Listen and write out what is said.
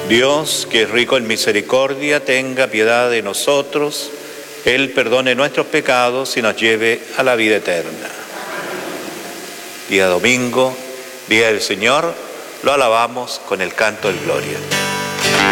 Dios, que es rico en misericordia, tenga piedad de nosotros. Él perdone nuestros pecados y nos lleve a la vida eterna. Día domingo, día del Señor, lo alabamos con el canto del Gloria.